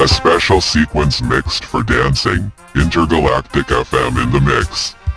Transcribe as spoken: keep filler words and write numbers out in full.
A special sequence mixed for dancing. Intergalactic F M in the mix.